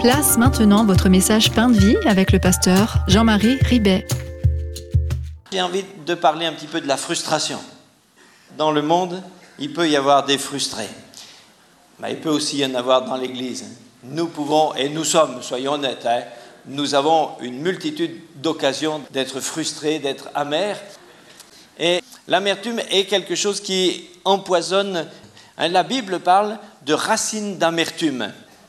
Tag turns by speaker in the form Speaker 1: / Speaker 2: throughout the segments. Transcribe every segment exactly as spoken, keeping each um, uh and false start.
Speaker 1: Place maintenant votre message Pain de vie avec le pasteur Jean-Marie Ribet.
Speaker 2: J'ai envie de parler un petit peu de la frustration. Dans le monde, il peut y avoir des frustrés. Mais il peut aussi y en avoir dans l'Église. Nous pouvons, et nous sommes, soyons honnêtes, hein, nous avons une multitude d'occasions d'être frustrés, d'être amers. Et l'amertume est quelque chose qui empoisonne. Hein, la Bible parle de racines d'amertume.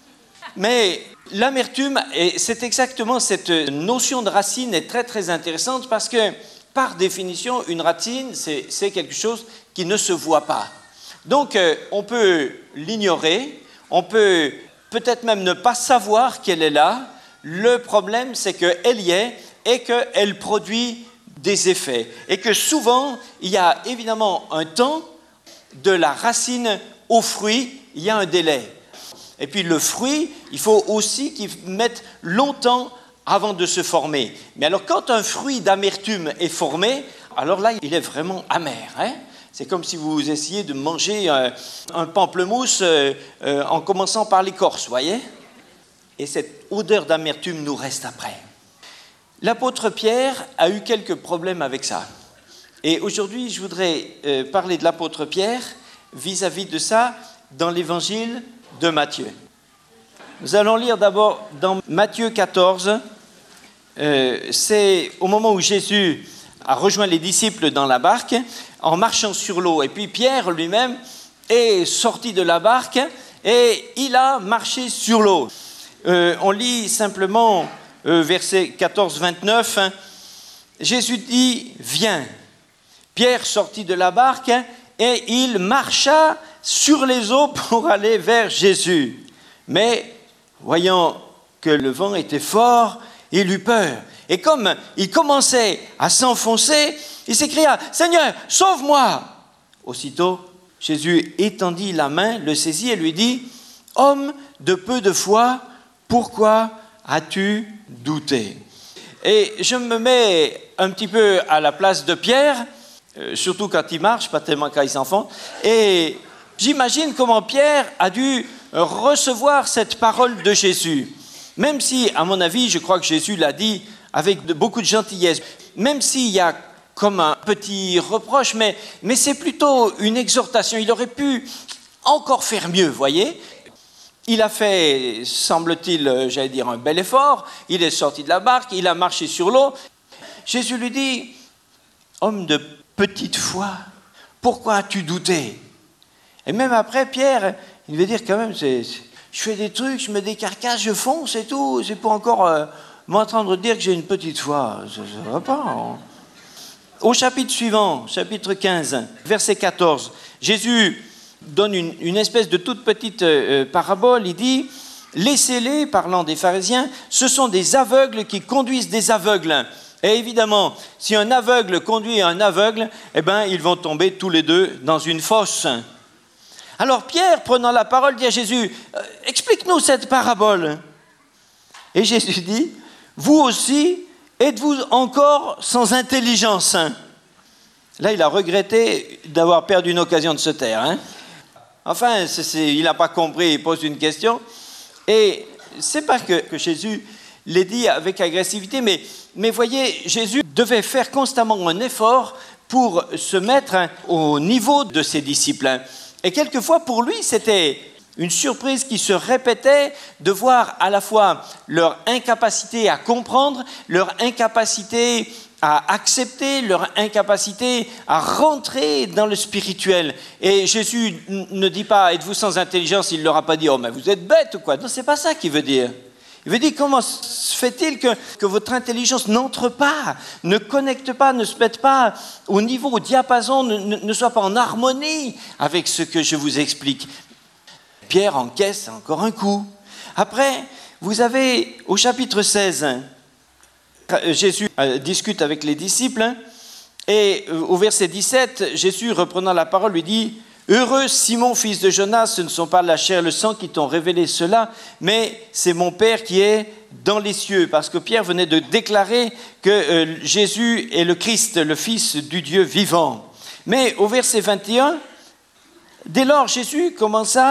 Speaker 2: Mais l'amertume, et c'est exactement cette notion de racine est très très intéressante parce que par définition, une racine, c'est, c'est quelque chose qui ne se voit pas. Donc, euh, on peut l'ignorer, on peut peut-être même ne pas savoir qu'elle est là. Le problème, c'est qu'elle y est et qu'elle produit des effets. Et que souvent, il y a évidemment un temps de la racine au fruit, il y a un délai. Et puis le fruit, il faut aussi qu'il mette longtemps avant de se former. Mais alors quand un fruit d'amertume est formé, alors là, il est vraiment amer. Hein? C'est comme si vous essayiez de manger un, un pamplemousse euh, euh, en commençant par l'écorce, voyez? Et cette odeur d'amertume nous reste après. L'apôtre Pierre a eu quelques problèmes avec ça. Et aujourd'hui, je voudrais euh, parler de l'apôtre Pierre vis-à-vis de ça dans l'évangile de Matthieu. Nous allons lire d'abord dans Matthieu quatorze. Euh, c'est au moment où Jésus a rejoint les disciples dans la barque en marchant sur l'eau. Et puis Pierre lui-même est sorti de la barque et il a marché sur l'eau. Euh, on lit simplement euh, verset quatorze vingt-neuf. Jésus dit « Viens ». Pierre sortit de la barque et il marcha sur les eaux pour aller vers Jésus. Mais, voyant que le vent était fort, il eut peur. Et comme il commençait à s'enfoncer, il s'écria « Seigneur, sauve-moi » Aussitôt, Jésus étendit la main, le saisit et lui dit « Homme de peu de foi, pourquoi as-tu douté ?» Et je me mets un petit peu à la place de Pierre, euh, surtout quand il marche, pas tellement quand il s'enfonce, et j'imagine comment Pierre a dû recevoir cette parole de Jésus. Même si, à mon avis, je crois que Jésus l'a dit avec de, beaucoup de gentillesse. Même s'il y a comme un petit reproche, mais, mais c'est plutôt une exhortation. Il aurait pu encore faire mieux, voyez. Il a fait, semble-t-il, j'allais dire, un bel effort. Il est sorti de la barque, il a marché sur l'eau. Jésus lui dit, « Homme de petite foi, pourquoi as-tu douté ?» Et même après, Pierre, il veut dire quand même, c'est, c'est, je fais des trucs, je me décarcasse, je fonce et tout. C'est pour encore euh, m'entendre dire que j'ai une petite foi. Ça ne va pas. Hein. Au chapitre suivant, chapitre quinze, verset quatorze, Jésus donne une, une espèce de toute petite euh, parabole. Il dit, « Laissez-les, parlant des pharisiens, ce sont des aveugles qui conduisent des aveugles. » Et évidemment, si un aveugle conduit un aveugle, eh ben, ils vont tomber tous les deux dans une fosse. Alors Pierre, prenant la parole, dit à Jésus, euh, « Explique-nous cette parabole. » Et Jésus dit, « Vous aussi, êtes-vous encore sans intelligence ?» Là, il a regretté d'avoir perdu une occasion de se taire. Hein. Enfin, c'est, c'est, il n'a pas compris, il pose une question. Et c'est pas que, que Jésus l'ait dit avec agressivité, mais, mais voyez, Jésus devait faire constamment un effort pour se mettre au niveau de ses disciples. Et quelquefois, pour lui, c'était une surprise qui se répétait de voir à la fois leur incapacité à comprendre, leur incapacité à accepter, leur incapacité à rentrer dans le spirituel. Et Jésus ne dit pas « Êtes-vous sans intelligence ?» Il ne leur a pas dit « Oh, mais vous êtes bêtes ou quoi ?» Non, ce n'est pas ça qu'il veut dire. Il veut dire comment se fait-il que, que votre intelligence n'entre pas, ne connecte pas, ne se mette pas au niveau, au diapason, ne, ne, ne soit pas en harmonie avec ce que je vous explique. Pierre encaisse encore un coup. Après, vous avez au chapitre seize, Jésus discute avec les disciples et au verset dix-sept, Jésus reprenant la parole lui dit « Heureux Simon, fils de Jonas, ce ne sont pas la chair et le sang qui t'ont révélé cela, mais c'est mon Père qui est dans les cieux. » Parce que Pierre venait de déclarer que euh, Jésus est le Christ, le Fils du Dieu vivant. Mais au verset vingt et un, dès lors Jésus commença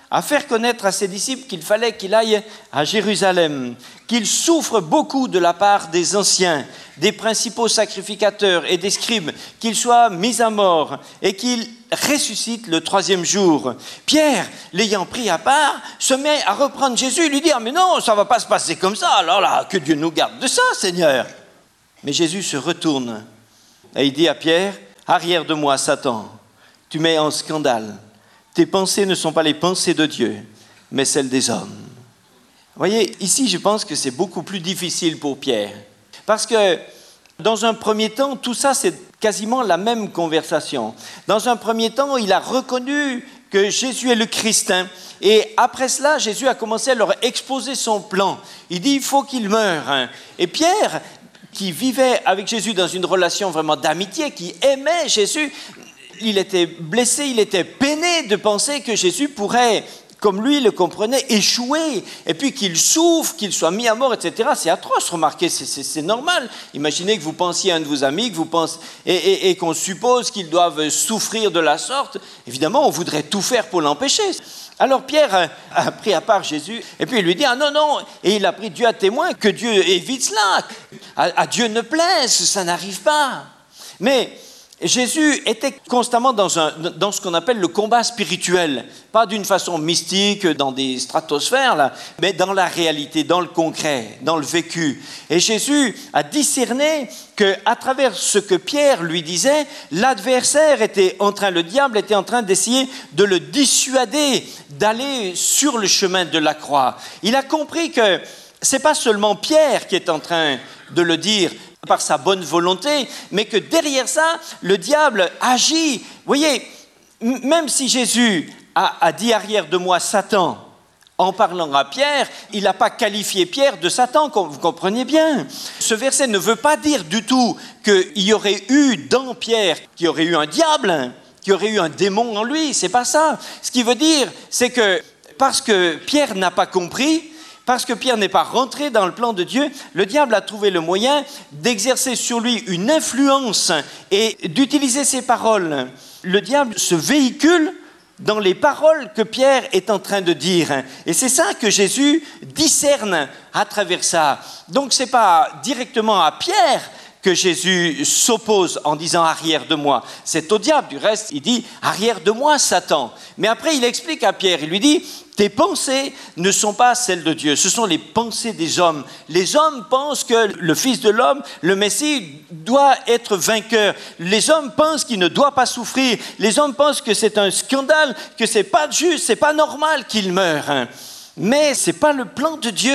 Speaker 2: à faire connaître à ses disciples qu'il fallait qu'il aille à Jérusalem, qu'il souffre beaucoup de la part des anciens, des principaux sacrificateurs et des scribes, qu'il soit mis à mort et qu'il ressuscite le troisième jour. Pierre, l'ayant pris à part, se met à reprendre Jésus et lui dit « Ah mais non, ça ne va pas se passer comme ça, alors là, que Dieu nous garde de ça, Seigneur !» Mais Jésus se retourne et il dit à Pierre « Arrière de moi, Satan, tu mets en scandale. Tes pensées ne sont pas les pensées de Dieu, mais celles des hommes. » Vous voyez, ici, je pense que c'est beaucoup plus difficile pour Pierre. Parce que, dans un premier temps, tout ça, c'est quasiment la même conversation. Dans un premier temps, il a reconnu que Jésus est le Christ. Hein, et après cela, Jésus a commencé à leur exposer son plan. Il dit, il faut qu'il meure. Hein. Et Pierre, qui vivait avec Jésus dans une relation vraiment d'amitié, qui aimait Jésus, il était blessé, il était peiné de penser que Jésus pourrait, comme lui le comprenait, échouer, et puis qu'il souffre, qu'il soit mis à mort, et cetera. C'est atroce, remarquez, c'est, c'est, c'est normal. Imaginez que vous pensiez à un de vos amis, que vous pensez, et, et, et qu'on suppose qu'ils doivent souffrir de la sorte. Évidemment, on voudrait tout faire pour l'empêcher. Alors Pierre a, a pris à part Jésus, et puis il lui dit, ah non, non, et il a pris Dieu à témoin, que Dieu évite cela, à, à Dieu ne plaise, ça n'arrive pas. Mais Jésus était constamment dans, un, dans ce qu'on appelle le combat spirituel, pas d'une façon mystique, dans des stratosphères, là, mais dans la réalité, dans le concret, dans le vécu. Et Jésus a discerné qu'à travers ce que Pierre lui disait, l'adversaire était en train, le diable était en train d'essayer de le dissuader d'aller sur le chemin de la croix. Il a compris que ce n'est pas seulement Pierre qui est en train de le dire par sa bonne volonté, mais que derrière ça, le diable agit. Vous voyez, même si Jésus a, a dit arrière de moi Satan, en parlant à Pierre, il n'a pas qualifié Pierre de Satan, vous comprenez bien. Ce verset ne veut pas dire du tout qu'il y aurait eu dans Pierre, qu'il y aurait eu un diable, qu'il y aurait eu un démon en lui, c'est pas ça. Ce qui veut dire, c'est que parce que Pierre n'a pas compris, parce que Pierre n'est pas rentré dans le plan de Dieu, le diable a trouvé le moyen d'exercer sur lui une influence et d'utiliser ses paroles. Le diable se véhicule dans les paroles que Pierre est en train de dire. Et c'est ça que Jésus discerne à travers ça. Donc ce n'est pas directement à Pierre que Jésus s'oppose en disant « arrière de moi ». C'est au diable. Du reste, il dit « arrière de moi, Satan ». Mais après, il explique à Pierre, il lui dit « tes pensées ne sont pas celles de Dieu, ce sont les pensées des hommes. Les hommes pensent que le Fils de l'homme, le Messie, doit être vainqueur. Les hommes pensent qu'il ne doit pas souffrir. Les hommes pensent que c'est un scandale, que ce n'est pas juste, ce n'est pas normal qu'il meure. Mais ce n'est pas le plan de Dieu. »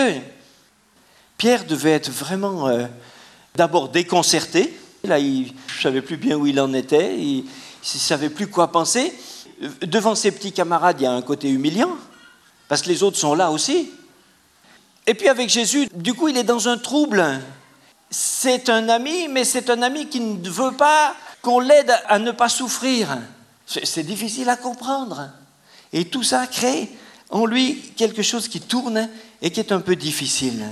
Speaker 2: Pierre devait être vraiment... Euh, D'abord déconcerté, là il ne savait plus bien où il en était, il ne savait plus quoi penser. Devant ses petits camarades, il y a un côté humiliant, parce que les autres sont là aussi. Et puis avec Jésus, du coup, il est dans un trouble. C'est un ami, mais c'est un ami qui ne veut pas qu'on l'aide à ne pas souffrir. C'est difficile à comprendre. Et tout ça crée en lui quelque chose qui tourne et qui est un peu difficile.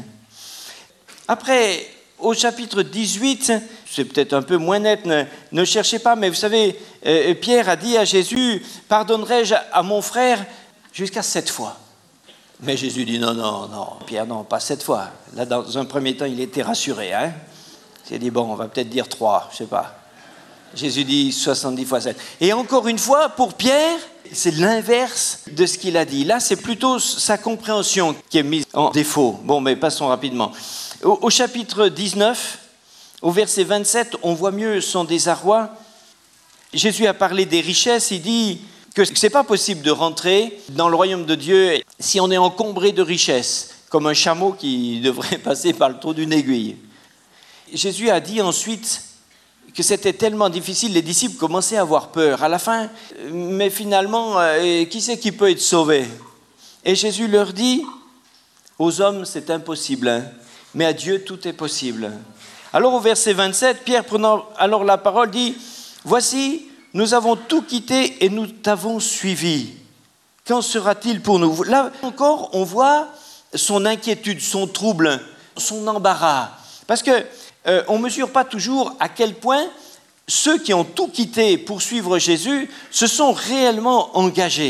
Speaker 2: Après... Au chapitre dix-huit, c'est peut-être un peu moins net, ne, ne cherchez pas, mais vous savez, euh, Pierre a dit à Jésus, « Pardonnerai-je à mon frère jusqu'à sept fois ?» Mais Jésus dit, « Non, non, non, Pierre, non, pas sept fois. » Là, dans un premier temps, il était rassuré. Hein. Il a dit, « Bon, on va peut-être dire trois, je ne sais pas. » Jésus dit soixante-dix fois sept. Et encore une fois, pour Pierre, c'est l'inverse de ce qu'il a dit. Là, c'est plutôt sa compréhension qui est mise en défaut. Bon, mais passons rapidement. Au, au chapitre dix-neuf, au verset vingt-sept, on voit mieux son désarroi. Jésus a parlé des richesses, il dit que ce n'est pas possible de rentrer dans le royaume de Dieu si on est encombré de richesses, comme un chameau qui devrait passer par le trou d'une aiguille. Jésus a dit ensuite que c'était tellement difficile, les disciples commençaient à avoir peur. À la fin, mais finalement, euh, qui c'est qui peut être sauvé? Et Jésus leur dit, aux hommes c'est impossible, hein, mais à Dieu tout est possible. Alors au verset vingt-sept, Pierre prenant alors la parole dit, voici, nous avons tout quitté et nous t'avons suivi. Qu'en sera-t-il pour nous? Là encore, on voit son inquiétude, son trouble, son embarras. Parce que Euh, on ne mesure pas toujours à quel point ceux qui ont tout quitté pour suivre Jésus se sont réellement engagés.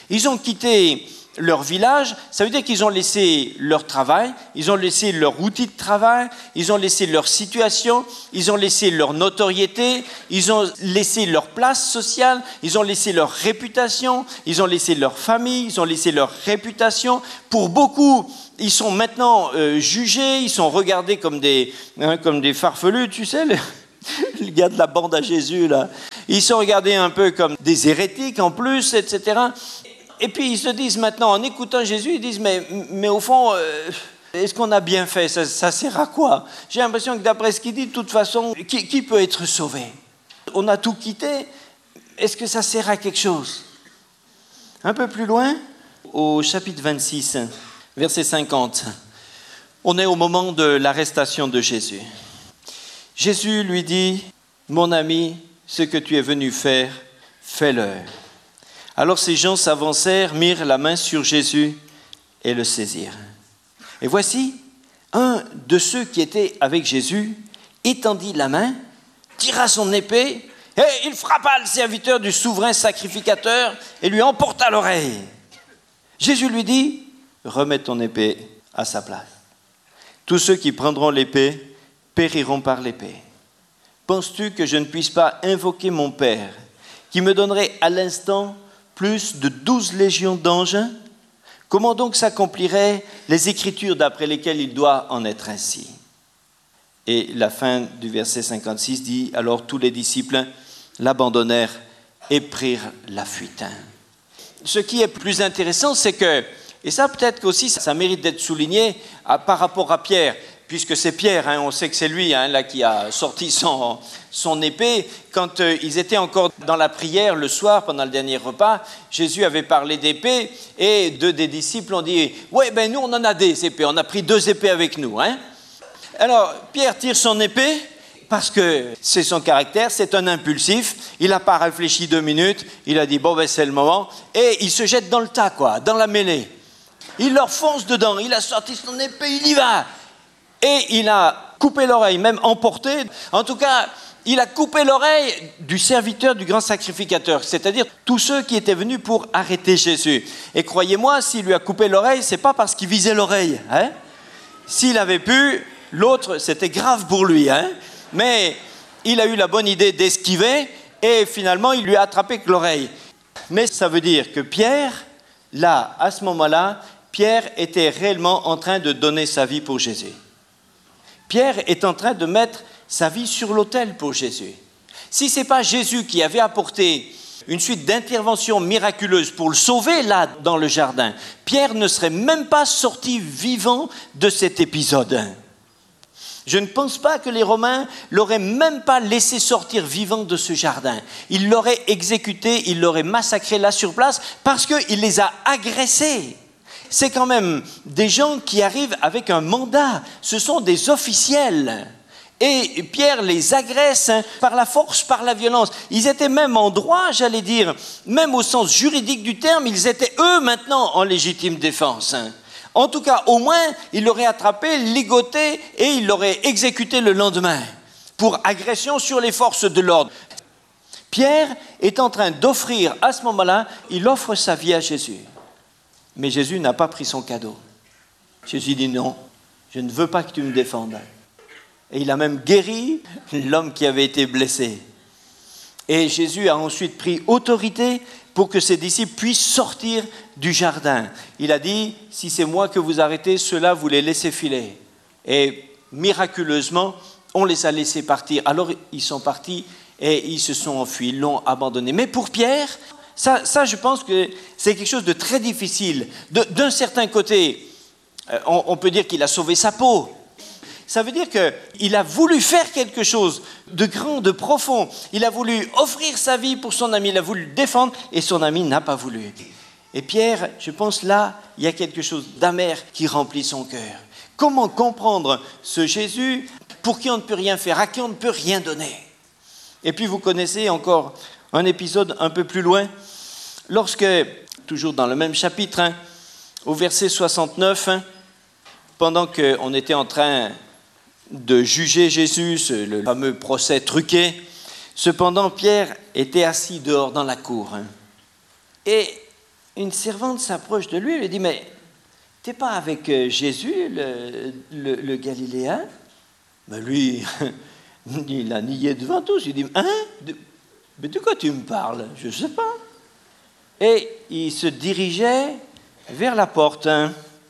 Speaker 2: Ils ont quitté leur village, ça veut dire qu'ils ont laissé leur travail, ils ont laissé leur outil de travail, ils ont laissé leur situation, ils ont laissé leur notoriété, ils ont laissé leur place sociale, ils ont laissé leur réputation, ils ont laissé leur famille, ils ont laissé leur réputation. Pour beaucoup, ils sont maintenant euh, jugés, ils sont regardés comme des, hein, comme des farfelus, tu sais, le, le gars de la bande à Jésus, là. Ils sont regardés un peu comme des hérétiques en plus, et cetera. Et puis ils se disent maintenant, en écoutant Jésus, ils disent, mais, mais au fond, euh, est-ce qu'on a bien fait? Ça, ça sert à quoi? J'ai l'impression que d'après ce qu'il dit, de toute façon, qui, qui peut être sauvé? On a tout quitté, est-ce que ça sert à quelque chose? Un peu plus loin, au chapitre vingt-six, verset cinquante, on est au moment de l'arrestation de Jésus. Jésus lui dit, mon ami, ce que tu es venu faire, fais-le. Alors ces gens s'avancèrent, mirent la main sur Jésus et le saisirent. Et voici, un de ceux qui étaient avec Jésus étendit la main, tira son épée, et il frappa le serviteur du souverain sacrificateur et lui emporta l'oreille. Jésus lui dit, remets ton épée à sa place. Tous ceux qui prendront l'épée périront par l'épée. Penses-tu que je ne puisse pas invoquer mon Père, qui me donnerait à l'instant plus de douze légions d'anges? Comment donc s'accompliraient les Écritures d'après lesquelles il doit en être ainsi? Et la fin du verset cinquante-six dit, alors tous les disciples l'abandonnèrent et prirent la fuite. Ce qui est plus intéressant, c'est que, et ça peut-être qu'aussi ça mérite d'être souligné à, par rapport à Pierre, puisque c'est Pierre, hein, on sait que c'est lui hein, là, qui a sorti son, son épée. Quand euh, ils étaient encore dans la prière le soir, pendant le dernier repas, Jésus avait parlé d'épée et deux des disciples ont dit « Ouais, ben nous on en a des épées, on a pris deux épées avec nous. Hein. » Alors Pierre tire son épée parce que c'est son caractère, c'est un impulsif, il n'a pas réfléchi deux minutes, il a dit « Bon, ben c'est le moment » et il se jette dans le tas, quoi, dans la mêlée. Il leur fonce dedans, il a sorti son épée, il y va. Et il a coupé l'oreille, même emporté. En tout cas, il a coupé l'oreille du serviteur du grand sacrificateur, c'est-à-dire tous ceux qui étaient venus pour arrêter Jésus. Et croyez-moi, s'il lui a coupé l'oreille, ce n'est pas parce qu'il visait l'oreille. Hein? S'il avait pu, l'autre, c'était grave pour lui. Hein? Mais il a eu la bonne idée d'esquiver et finalement, il lui a attrapé que l'oreille. Mais ça veut dire que Pierre, là, à ce moment-là, Pierre était réellement en train de donner sa vie pour Jésus. Pierre est en train de mettre sa vie sur l'autel pour Jésus. Si ce n'est pas Jésus qui avait apporté une suite d'interventions miraculeuses pour le sauver là dans le jardin, Pierre ne serait même pas sorti vivant de cet épisode. Je ne pense pas que les Romains l'auraient même pas laissé sortir vivant de ce jardin. Ils l'auraient exécuté, ils l'auraient massacré là sur place parce qu'il les a agressés. C'est quand même des gens qui arrivent avec un mandat. Ce sont des officiels. Et Pierre les agresse hein, par la force, par la violence. Ils étaient même en droit, j'allais dire, même au sens juridique du terme, ils étaient eux maintenant en légitime défense. Hein. En tout cas, au moins, ils l'auraient attrapé, ligoté et ils l'auraient exécuté le lendemain pour agression sur les forces de l'ordre. Pierre est en train d'offrir, à ce moment-là, il offre sa vie à Jésus. Mais Jésus n'a pas pris son cadeau. Jésus dit non, je ne veux pas que tu me défendes. Et il a même guéri l'homme qui avait été blessé. Et Jésus a ensuite pris autorité pour que ses disciples puissent sortir du jardin. Il a dit, si c'est moi que vous arrêtez, ceux-là, vous les laissez filer. Et miraculeusement, on les a laissés partir. Alors ils sont partis et ils se sont enfuis, ils l'ont abandonné. Mais pour Pierre, ça, ça je pense que c'est quelque chose de très difficile. De, d'un certain côté, on, on peut dire qu'il a sauvé sa peau. Ça veut dire qu'il a voulu faire quelque chose de grand, de profond. Il a voulu offrir sa vie pour son ami, il a voulu le défendre et son ami n'a pas voulu. Et Pierre, je pense là, il y a quelque chose d'amer qui remplit son cœur. Comment comprendre ce Jésus pour qui on ne peut rien faire, à qui on ne peut rien donner? Et puis vous connaissez encore un épisode un peu plus loin, lorsque, toujours dans le même chapitre, hein, au verset soixante-neuf, hein, pendant qu'on était en train de juger Jésus, le fameux procès truqué, cependant Pierre était assis dehors dans la cour. Hein, et une servante s'approche de lui et lui dit, mais t'es pas avec Jésus, le, le, le Galiléen? Mais lui, il a nié devant tous. Il dit, hein? De, mais de quoi tu me parles? Je ne sais pas. Et il se dirigeait vers la porte. Hein.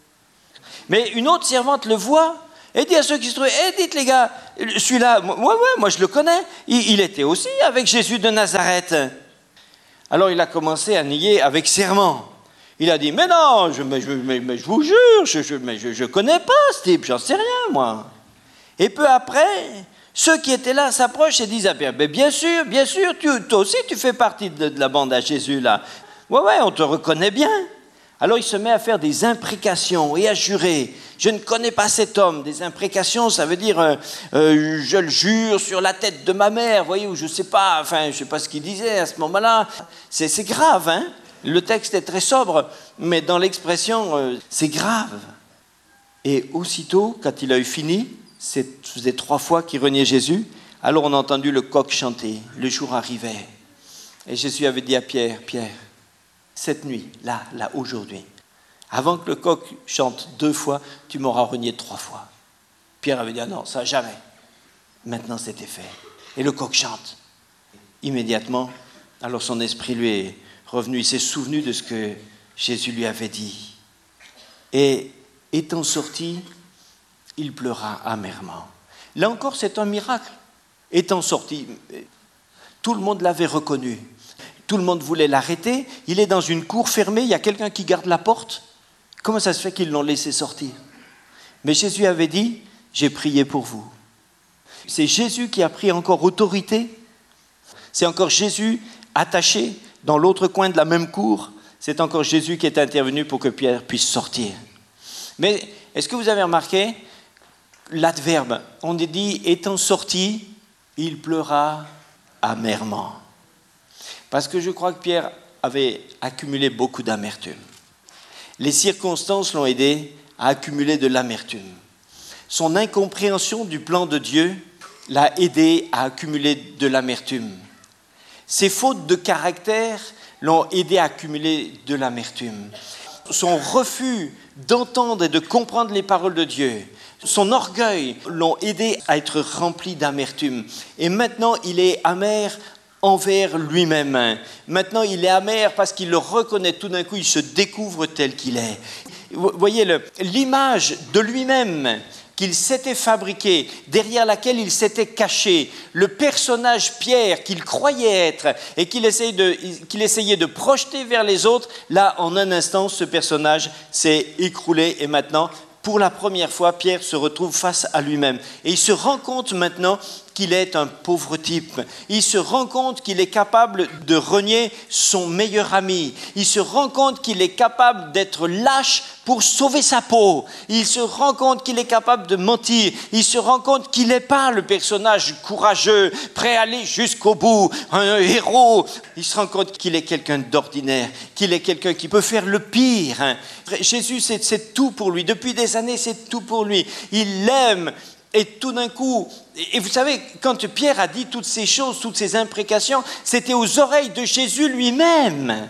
Speaker 2: Mais une autre servante le voit et dit à ceux qui se trouvaient, eh, dites les gars, celui-là, moi, moi, moi je le connais, il, il était aussi avec Jésus de Nazareth. Alors il a commencé à nier avec serment. Il a dit, mais non, je, mais, je, mais, mais, je vous jure, je ne je, je connais pas ce type, j'en sais rien, moi. Et peu après, ceux qui étaient là s'approchent et disent, ah bien, bien sûr, bien sûr, tu, toi aussi tu fais partie de, de la bande à Jésus, là. Ouais, ouais, on te reconnaît bien. Alors il se met à faire des imprécations et à jurer. Je ne connais pas cet homme. Des imprécations, ça veut dire euh, euh, je le jure sur la tête de ma mère, voyez, ou je ne sais pas, enfin, je ne sais pas ce qu'il disait à ce moment-là. C'est, c'est grave, hein. Le texte est très sobre, mais dans l'expression, euh, c'est grave. Et aussitôt, quand il a eu fini, ça faisait trois fois qu'il reniait Jésus, alors on a entendu le coq chanter. Le jour arrivait. Et Jésus avait dit à Pierre, Pierre, cette nuit, là, là, aujourd'hui, avant que le coq chante deux fois, tu m'auras renié trois fois. Pierre avait dit, ah non, ça jamais. Maintenant, c'était fait. Et le coq chante. Immédiatement, alors son esprit lui est revenu. Il s'est souvenu de ce que Jésus lui avait dit. Et étant sorti, il pleura amèrement. Là encore, c'est un miracle. Étant sorti, tout le monde l'avait reconnu. Tout le monde voulait l'arrêter. Il est dans une cour fermée, il y a quelqu'un qui garde la porte. Comment ça se fait qu'ils l'ont laissé sortir? Mais Jésus avait dit, j'ai prié pour vous. C'est Jésus qui a pris encore autorité. C'est encore Jésus attaché dans l'autre coin de la même cour. C'est encore Jésus qui est intervenu pour que Pierre puisse sortir. Mais est-ce que vous avez remarqué l'adverbe? On dit, étant sorti, il pleura amèrement. Parce que je crois que Pierre avait accumulé beaucoup d'amertume. Les circonstances l'ont aidé à accumuler de l'amertume. Son incompréhension du plan de Dieu l'a aidé à accumuler de l'amertume. Ses fautes de caractère l'ont aidé à accumuler de l'amertume. Son refus d'entendre et de comprendre les paroles de Dieu, son orgueil l'ont aidé à être rempli d'amertume. Et maintenant, il est amer envers lui-même. Maintenant, il est amer parce qu'il le reconnaît. Tout d'un coup, il se découvre tel qu'il est. Vous voyez, le, l'image de lui-même qu'il s'était fabriqué, derrière laquelle il s'était caché, le personnage Pierre qu'il croyait être et qu'il essayait de, qu'il essayait de projeter vers les autres, là, en un instant, ce personnage s'est écroulé et maintenant, pour la première fois, Pierre se retrouve face à lui-même. Et il se rend compte maintenant qu'il est un pauvre type. Il se rend compte qu'il est capable de renier son meilleur ami. Il se rend compte qu'il est capable d'être lâche pour sauver sa peau. Il se rend compte qu'il est capable de mentir. Il se rend compte qu'il n'est pas le personnage courageux, prêt à aller jusqu'au bout, un héros. Il se rend compte qu'il est quelqu'un d'ordinaire, qu'il est quelqu'un qui peut faire le pire. Jésus, c'est, c'est tout pour lui. Depuis des années, c'est tout pour lui. Il l'aime. Et tout d'un coup, et vous savez, quand Pierre a dit toutes ces choses, toutes ces imprécations, c'était aux oreilles de Jésus lui-même.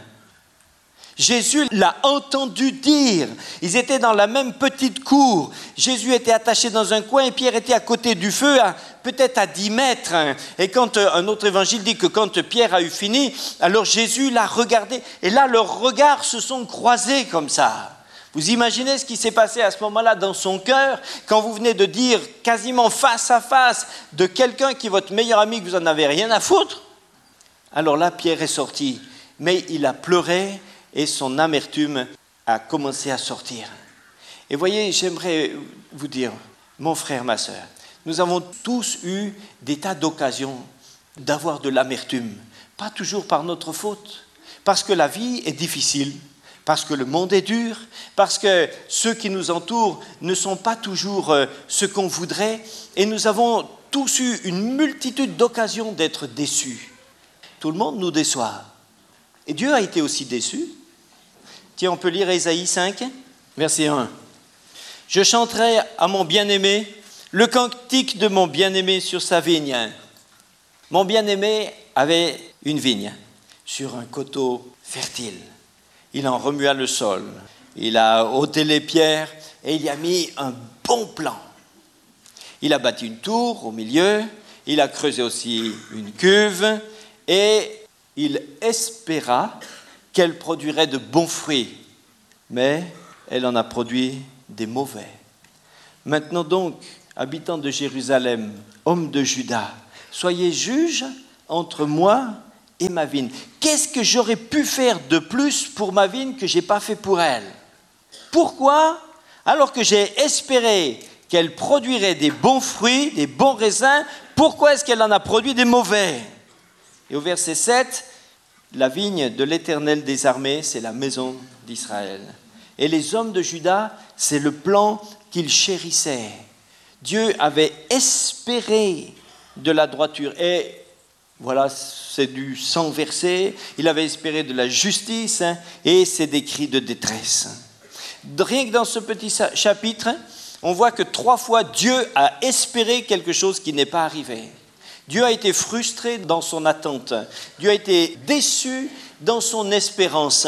Speaker 2: Jésus l'a entendu dire. Ils étaient dans la même petite cour. Jésus était attaché dans un coin et Pierre était à côté du feu, à, peut-être à dix mètres. Et quand un autre évangile dit que quand Pierre a eu fini, alors Jésus l'a regardé. Et là, leurs regards se sont croisés comme ça. Vous imaginez ce qui s'est passé à ce moment-là dans son cœur, quand vous venez de dire quasiment face à face de quelqu'un qui est votre meilleur ami, que vous n'en avez rien à foutre? Alors là, Pierre est sorti, mais il a pleuré et son amertume a commencé à sortir. Et voyez, j'aimerais vous dire, mon frère, ma sœur, nous avons tous eu des tas d'occasions d'avoir de l'amertume, pas toujours par notre faute, parce que la vie est difficile. Parce que le monde est dur, parce que ceux qui nous entourent ne sont pas toujours euh, ce qu'on voudrait, et nous avons tous eu une multitude d'occasions d'être déçus. Tout le monde nous déçoit. Et Dieu a été aussi déçu. Tiens, on peut lire Ésaïe cinq, verset un. « Je chanterai à mon bien-aimé le cantique de mon bien-aimé sur sa vigne. » Mon bien-aimé avait une vigne sur un coteau fertile. il en remua le sol, il a ôté les pierres et il y a mis un bon plan. Il a bâti une tour au milieu, il a creusé aussi une cuve et il espéra qu'elle produirait de bons fruits. Mais elle en a produit des mauvais. Maintenant donc, habitants de Jérusalem, hommes de Juda, soyez juges entre moi et ma vigne. Qu'est-ce que j'aurais pu faire de plus pour ma vigne que je n'ai pas fait pour elle? Pourquoi, alors que j'ai espéré qu'elle produirait des bons fruits, des bons raisins, pourquoi est-ce qu'elle en a produit des mauvais? Et au verset sept, la vigne de l'Éternel des armées, c'est la maison d'Israël. Et les hommes de Juda, c'est le plan qu'ils chérissaient. Dieu avait espéré de la droiture. Et voilà, c'est du sang versé. Il avait espéré de la justice, hein, et c'est des cris de détresse. Rien que dans ce petit chapitre, on voit que trois fois Dieu a espéré quelque chose qui n'est pas arrivé. Dieu a été frustré dans son attente. Dieu a été déçu dans son espérance.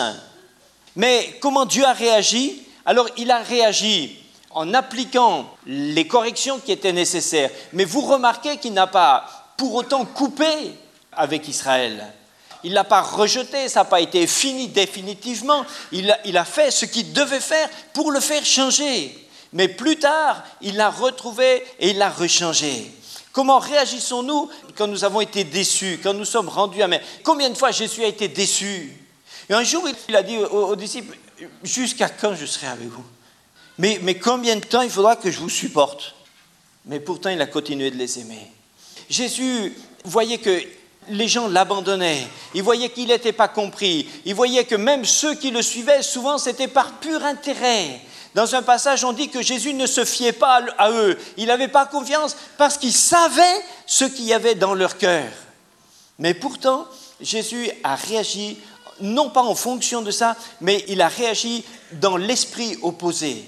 Speaker 2: Mais comment Dieu a réagi? Alors, il a réagi en appliquant les corrections qui étaient nécessaires. Mais vous remarquez qu'il n'a pas pour autant coupé avec Israël. Il ne l'a pas rejeté, ça n'a pas été fini définitivement. Il a, il a fait ce qu'il devait faire pour le faire changer. Mais plus tard, il l'a retrouvé et il l'a rechangé. Comment réagissons-nous quand nous avons été déçus, quand nous sommes rendus amers? Combien de fois Jésus a été déçu? Et un jour, il a dit aux, aux disciples, « Jusqu'à quand je serai avec vous? mais, mais combien de temps il faudra que je vous supporte ?» Mais pourtant, il a continué de les aimer. Jésus voyait que les gens l'abandonnaient. Il voyait qu'il n'était pas compris. Il voyait que même ceux qui le suivaient, souvent, c'était par pur intérêt. Dans un passage, on dit que Jésus ne se fiait pas à eux. Il n'avait pas confiance parce qu'il savait ce qu'il y avait dans leur cœur. Mais pourtant, Jésus a réagi, non pas en fonction de ça, mais il a réagi dans l'esprit opposé.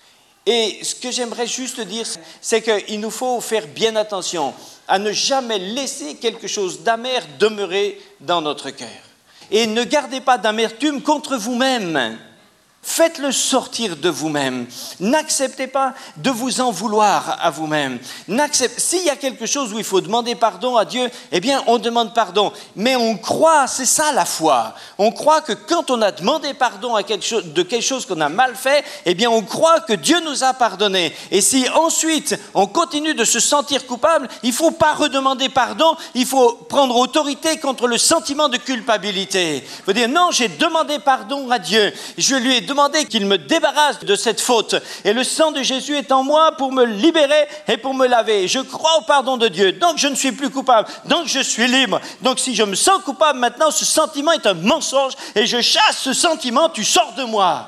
Speaker 2: Et ce que j'aimerais juste dire, c'est qu'il nous faut faire bien attention à ne jamais laisser quelque chose d'amer demeurer dans notre cœur. Et ne gardez pas d'amertume contre vous-même. Faites-le sortir de vous-même. N'acceptez pas de vous en vouloir à vous-même. N'accepte... S'il y a quelque chose où il faut demander pardon à Dieu, eh bien, on demande pardon. Mais on croit, c'est ça la foi. On croit que quand on a demandé pardon à quelque chose, de quelque chose qu'on a mal fait, eh bien, on croit que Dieu nous a pardonné. Et si ensuite, on continue de se sentir coupable, il ne faut pas redemander pardon, il faut prendre autorité contre le sentiment de culpabilité. Il faut dire, non, j'ai demandé pardon à Dieu. Je lui ai demandé qu'il me débarrasse de cette faute. Et le sang de Jésus est en moi pour me libérer et pour me laver. Je crois au pardon de Dieu. Donc, je ne suis plus coupable. Donc, je suis libre. Donc, si je me sens coupable maintenant, ce sentiment est un mensonge et je chasse ce sentiment. Tu sors de moi.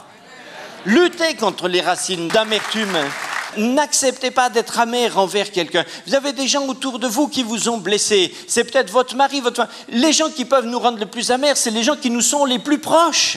Speaker 2: Luttez contre les racines d'amertume. N'acceptez pas d'être amer envers quelqu'un. Vous avez des gens autour de vous qui vous ont blessé. C'est peut-être votre mari, votre femme. Les gens qui peuvent nous rendre le plus amers, c'est les gens qui nous sont les plus proches.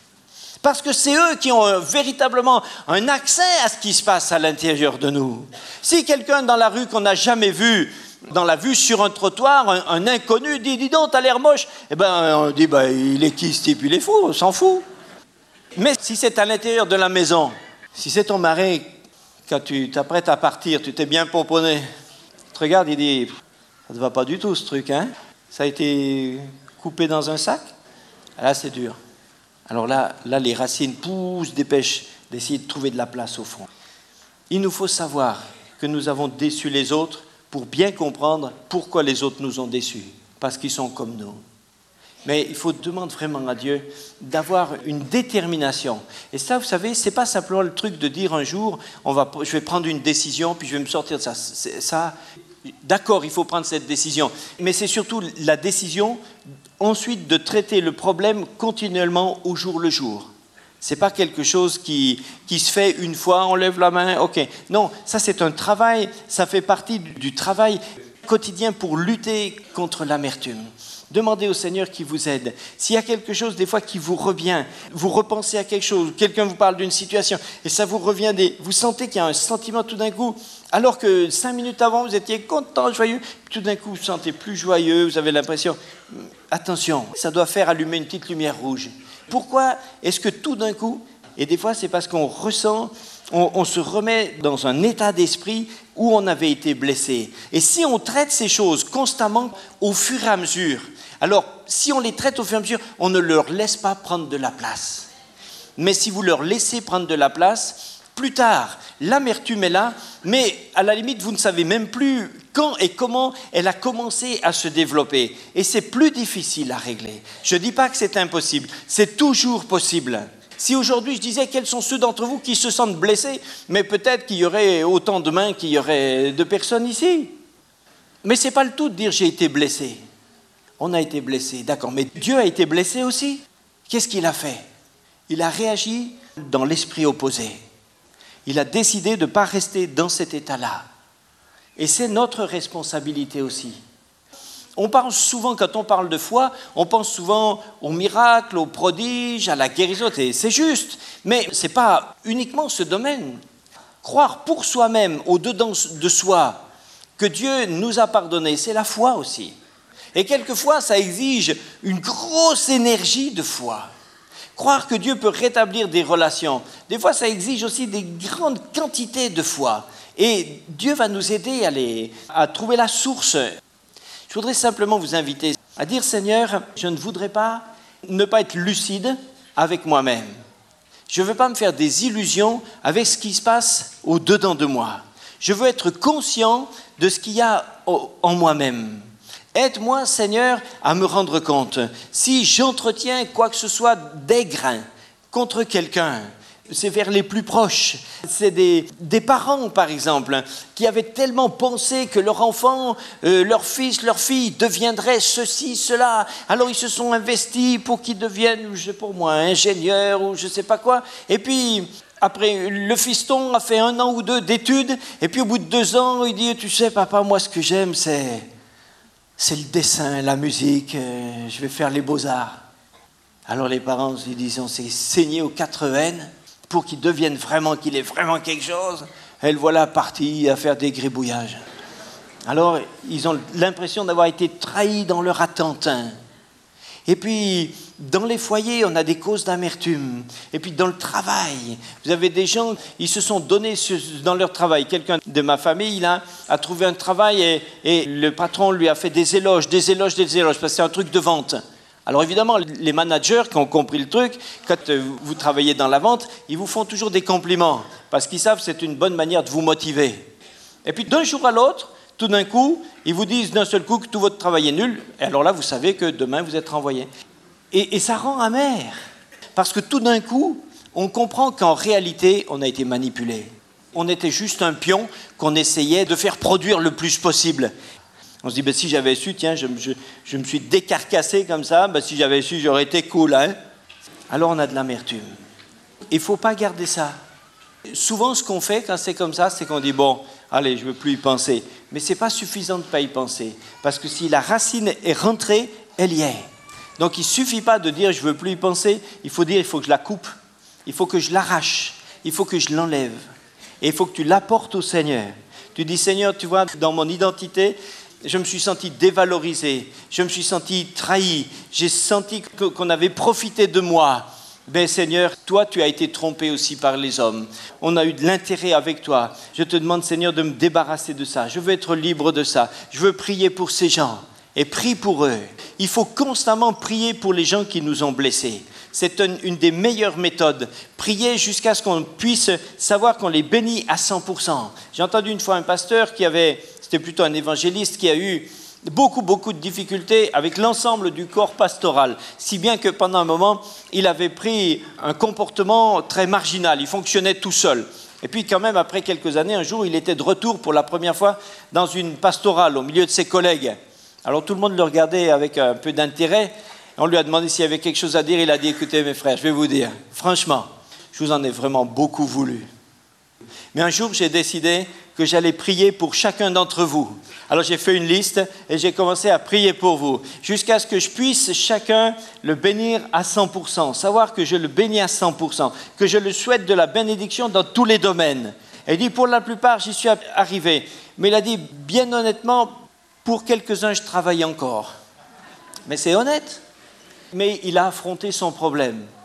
Speaker 2: Parce que c'est eux qui ont euh, véritablement un accès à ce qui se passe à l'intérieur de nous. Si quelqu'un dans la rue qu'on n'a jamais vu, dans la vue sur un trottoir, un, un inconnu dit « Dis donc, t'as l'air moche », eh ben, on dit bah, « Il est qui ce type? Il est fou, on s'en fout ». Mais si c'est à l'intérieur de la maison, si c'est ton mari, quand tu t'apprêtes à partir, tu t'es bien pomponné, il te regarde, il dit « Ça ne va pas du tout ce truc, hein? Ça a été coupé dans un sac ?» Là, c'est dur. Alors là, là, les racines poussent, dépêchent d'essayer de trouver de la place au fond. Il nous faut savoir que nous avons déçu les autres pour bien comprendre pourquoi les autres nous ont déçus. Parce qu'ils sont comme nous. Mais il faut demander vraiment à Dieu d'avoir une détermination. Et ça, vous savez, ce n'est pas simplement le truc de dire un jour, on va, je vais prendre une décision, puis je vais me sortir de ça. C'est, ça, d'accord, il faut prendre cette décision. Mais c'est surtout la décision ensuite de traiter le problème continuellement au jour le jour. Ce n'est pas quelque chose qui, qui se fait une fois, on lève la main, ok. Non, ça c'est un travail, ça fait partie du, du travail quotidien pour lutter contre l'amertume. Demandez au Seigneur qui vous aide. S'il y a quelque chose des fois qui vous revient, vous repensez à quelque chose, quelqu'un vous parle d'une situation et ça vous revient, des, vous sentez qu'il y a un sentiment tout d'un coup, alors que cinq minutes avant vous étiez content, joyeux, tout d'un coup vous vous sentez plus joyeux, vous avez l'impression, attention, ça doit faire allumer une petite lumière rouge. Pourquoi est-ce que tout d'un coup, et des fois c'est parce qu'on ressent, on, on se remet dans un état d'esprit où on avait été blessé. Et si on traite ces choses constamment au fur et à mesure, alors si on les traite au fur et à mesure, on ne leur laisse pas prendre de la place. Mais si vous leur laissez prendre de la place, plus tard, l'amertume est là, mais à la limite, vous ne savez même plus quand et comment elle a commencé à se développer. Et c'est plus difficile à régler. Je ne dis pas que c'est impossible, c'est toujours possible. Si aujourd'hui je disais quels sont ceux d'entre vous qui se sentent blessés, mais peut-être qu'il y aurait autant de mains qu'il y aurait de personnes ici. Mais ce n'est pas le tout de dire j'ai été blessé. On a été blessé, d'accord, mais Dieu a été blessé aussi. Qu'est-ce qu'il a fait? Il a réagi dans l'esprit opposé. Il a décidé de ne pas rester dans cet état-là. Et c'est notre responsabilité aussi. On pense souvent, quand on parle de foi, on pense souvent aux miracles, aux prodiges, à la guérison, et c'est juste. Mais ce n'est pas uniquement ce domaine. Croire pour soi-même, au-dedans de soi, que Dieu nous a pardonné, c'est la foi aussi. Et quelquefois, ça exige une grosse énergie de foi. Croire que Dieu peut rétablir des relations, des fois, ça exige aussi des grandes quantités de foi. Et Dieu va nous aider à, les, à trouver la source. Je voudrais simplement vous inviter à dire, Seigneur, je ne voudrais pas ne pas être lucide avec moi-même. Je ne veux pas me faire des illusions avec ce qui se passe au-dedans de moi. Je veux être conscient de ce qu'il y a en moi-même. Aide-moi, Seigneur, à me rendre compte. Si j'entretiens quoi que ce soit d'aigre contre quelqu'un, c'est vers les plus proches. C'est des, des parents, par exemple, qui avaient tellement pensé que leur enfant, euh, leur fils, leur fille deviendraient ceci, cela. Alors ils se sont investis pour qu'ils deviennent, je sais pas moi, ingénieurs ou je sais pas quoi. Et puis, après, le fiston a fait un an ou deux d'études. Et puis au bout de deux ans, il dit, tu sais, papa, moi ce que j'aime, c'est, c'est le dessin, la musique. Euh, je vais faire les beaux-arts. Alors les parents, ils disent, on s'est saigné aux quatre veines pour qu'il devienne vraiment, qu'il ait vraiment quelque chose. Et le voilà parti à faire des gribouillages. Alors, ils ont l'impression d'avoir été trahis dans leur attente. Et puis, dans les foyers, on a des causes d'amertume. Et puis, dans le travail, vous avez des gens, ils se sont donnés dans leur travail. Quelqu'un de ma famille, il a, a trouvé un travail et, et le patron lui a fait des éloges, des éloges, des éloges, parce que c'est un truc de vente. Alors évidemment, les managers qui ont compris le truc, quand vous travaillez dans la vente, ils vous font toujours des compliments, parce qu'ils savent que c'est une bonne manière de vous motiver. Et puis d'un jour à l'autre, tout d'un coup, ils vous disent d'un seul coup que tout votre travail est nul, et alors là, vous savez que demain, vous êtes renvoyé. Et, et ça rend amer, parce que tout d'un coup, on comprend qu'en réalité, on a été manipulé. On était juste un pion qu'on essayait de faire produire le plus possible. On se dit, ben, si j'avais su, tiens, je, je, je me suis décarcassé comme ça, ben, si j'avais su, j'aurais été cool. Hein. Alors on a de l'amertume. Il ne faut pas garder ça. Souvent, ce qu'on fait quand c'est comme ça, c'est qu'on dit, bon, allez, je ne veux plus y penser. Mais ce n'est pas suffisant de ne pas y penser. Parce que si la racine est rentrée, elle y est. Donc il ne suffit pas de dire, je ne veux plus y penser. Il faut dire, il faut que je la coupe. Il faut que je l'arrache. Il faut que je l'enlève. Et il faut que tu l'apportes au Seigneur. Tu dis, Seigneur, tu vois, dans mon identité, je me suis senti dévalorisé, je me suis senti trahi, j'ai senti qu'on avait profité de moi. Ben Seigneur, toi tu as été trompé aussi par les hommes. On a eu de l'intérêt avec toi. Je te demande Seigneur de me débarrasser de ça. Je veux être libre de ça. Je veux prier pour ces gens et prie pour eux. Il faut constamment prier pour les gens qui nous ont blessés. C'est une, une des meilleures méthodes. Prier jusqu'à ce qu'on puisse savoir qu'on les bénit à cent pour cent. J'ai entendu une fois un pasteur qui avait... C'était plutôt un évangéliste qui a eu beaucoup, beaucoup de difficultés avec l'ensemble du corps pastoral, si bien que pendant un moment, il avait pris un comportement très marginal, il fonctionnait tout seul. Et puis quand même, après quelques années, un jour, il était de retour pour la première fois dans une pastorale, au milieu de ses collègues. Alors tout le monde le regardait avec un peu d'intérêt. On lui a demandé s'il y avait quelque chose à dire, il a dit, écoutez mes frères, je vais vous dire, franchement, je vous en ai vraiment beaucoup voulu. Mais un jour, j'ai décidé que j'allais prier pour chacun d'entre vous. Alors j'ai fait une liste et j'ai commencé à prier pour vous, jusqu'à ce que je puisse chacun le bénir à cent pour cent, savoir que je le bénis à cent pour cent, que je le souhaite de la bénédiction dans tous les domaines. Et il dit, pour la plupart, j'y suis arrivé. Mais il a dit, bien honnêtement, pour quelques-uns, je travaille encore. Mais c'est honnête. Mais il a affronté son problème.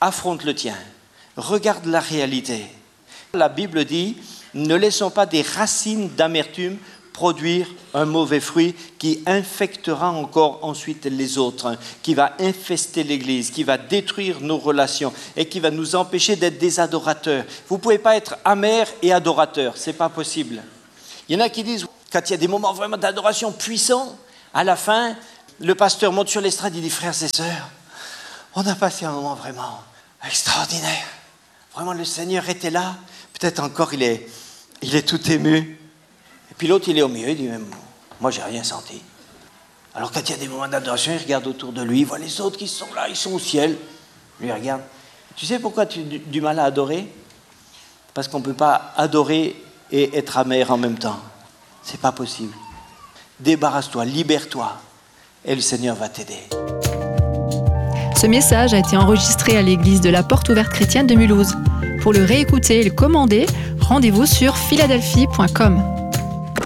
Speaker 2: affronte le tien. Regarde la réalité. La Bible dit, ne laissons pas des racines d'amertume produire un mauvais fruit qui infectera encore ensuite les autres, qui va infester l'Église, qui va détruire nos relations et qui va nous empêcher d'être des adorateurs. Vous ne pouvez pas être amer et adorateur, ce n'est pas possible. Il y en a qui disent, quand il y a des moments vraiment d'adoration puissants, à la fin, le pasteur monte sur l'estrade, il dit, frères et sœurs, on a passé un moment vraiment extraordinaire. Vraiment, le Seigneur était là. Peut-être encore, il est, il est tout ému. Et puis l'autre, il est au milieu, il dit, même, moi, j'ai rien senti. Alors, quand il y a des moments d'adoration, il regarde autour de lui, il voit les autres qui sont là, ils sont au ciel. Lui, il regarde. Tu sais pourquoi tu as du, du mal à adorer? Parce qu'on ne peut pas adorer et être amer en même temps. C'est pas possible. Débarrasse-toi, libère-toi, et le Seigneur va t'aider.
Speaker 1: Ce message a été enregistré à l'église de la Porte Ouverte Chrétienne de Mulhouse. Pour le réécouter et le commander, rendez-vous sur philadelphie point com.